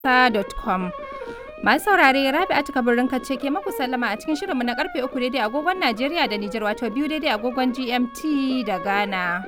hausa.com. Masu saurare Rabi'atu Kabirin Kacce ke maku sallama a cikin shirinmu na karfe 3 daidai agogon Najeriya da Nijar wato 2 daidai agogon GMT da Ghana.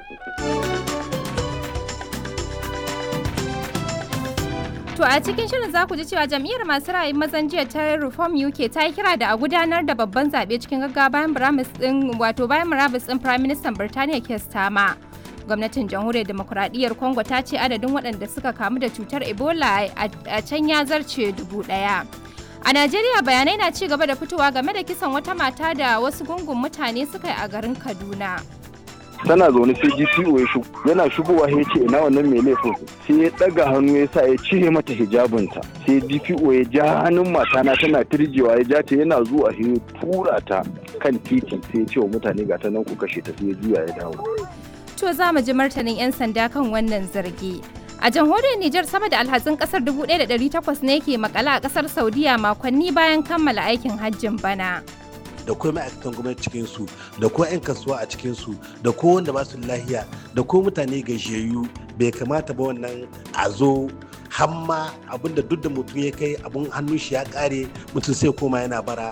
To a cikin shirin za ku ji cewa jam'iyyar masu ra'ayin mazan jiya ta Reform UK ta yi kira da a gudanar da babban zaɓe cikin gaggawa bayan murabus ɗin Prime Minister Birtaniya Keir Starmer. Gwamnatin Jamhuriyar Demokuraɗiyyar Congo ta ce adadin waɗanda suka kamu da cutar Ebola a can ya zarce 1,000. A Najeriya bayanai na ci gaba da fitowa game da kisan wata mata da wasu gungun mutane suka yi a garin Kaduna. Tana zaune sai DPO ya shigo, yana shigowa ya ce ina wannan mai laifin, sai ya ɗaga hannu ya sa ya cire mata hijabinta, sai DPO ya ja hannun matana tana turjewa ya ja ta yana zuwa ya tura ta kan titi sai ya ce wa mutane ga ta nan ku kashe ta, sai ya juya ya dawo. To za mu ji martanin 'yan sanda kan wannan zargi. A jamhuriyar Nijar sama da alhazin kasar 1,800 ne ke makala a kasar Saudiya makonni bayan kammala aikin hajjin bana. Da kuma ma'aikatan gwamnati cikinsu, da kuma 'yan kasuwa a cikinsu, da ko wanda ba su lahiya, da ko mutane gajiyayyu, bai kamata ba wannan a zo hamma abinda duk da mutum ya kai abin hannun shi ya kare mutum sai koma yana bara.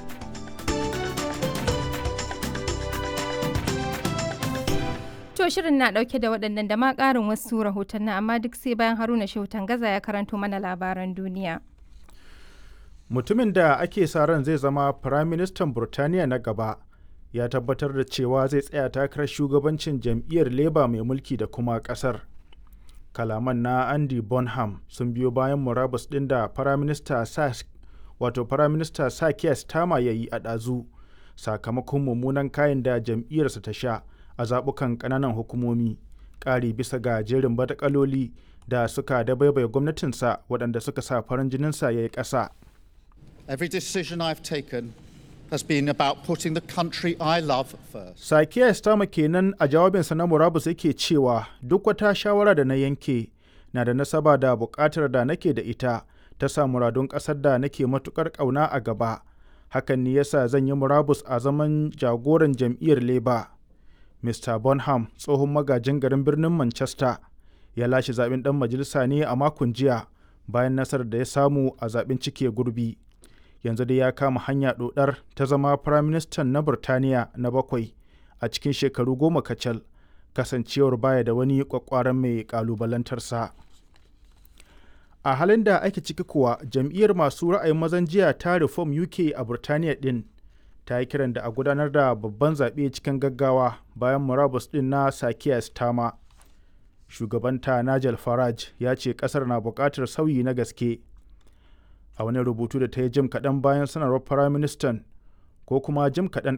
To shirin na dauke da waɗannan da ma ƙarin wasu rahotanni amma duk sai bayan Haruna Shehu Tangaza ya karanto mana labaran duniya. Mutumin da ake sa ran zai zama Firaministan Burtaniya na gaba ya tabbatar da cewa zai tsaya takarar shugabancin jam'iyyar Labour mai mulki da kuma ƙasar. Kalaman na Andy Bonham sun biyo bayan murabus ɗin da Firaminista Sir Keir Starmer ya yi a ɗazu sakamakon mummunan kayan da jam'iyyarsa ta sha a zaɓukan ƙananan hukumomi, ƙari bisa ga jerin batakaloli da suka dabaibaye gwamnatinsa waɗanda suka sa farin jininsa ya yi ƙasa. Every decision I've taken has been about putting the country I love first. Sir Keir Starmer kenan a jawabinsa na murabus yake cewa duk wata shawara da na yanke na da nasaba da buƙatar da nake da ita ta sa muradun ƙasar da nake matuƙar ƙauna a gaba. Hakan ne yasa zan yi murabus a zaman jagoran jam'iyyar Labour. Mr. Bonham, tsohon magajin garin birnin Manchester, ya lashe zaɓen ɗan majalisa ne a makon jiya bayan nasarar da ya samu a zaɓen cike gurbi. Yanzu dai ya kama hanya ɗoɗar ta zama Firaministan na Burtaniya na 7 a cikin shekaru 10 kacal, kasancewar baya da wani ƙwaƙƙwaran mai ƙalubalantarsa. A halin da ake ciki kuwa, jam'iyyar masu ra'ayin mazan jiya ta Reform UK a Burtaniya ɗin ta yi kiran da a gudanar da babban zaɓe cikin gaggawa bayan murabus ɗin na Sir Keir Starmer. Shugabanta Nigel Farage ya ce ƙasar na buƙatar sauyi na gaske. A wani rubutu da ta yi jim kaɗan bayan sanarwar Firaministan ko kuma jim kaɗan